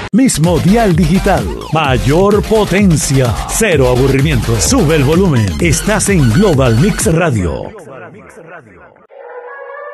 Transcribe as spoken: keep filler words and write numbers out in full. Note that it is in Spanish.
Mismo dial digital, mayor potencia, cero aburrimiento. Sube el volumen. Estás en Global Mix Radio.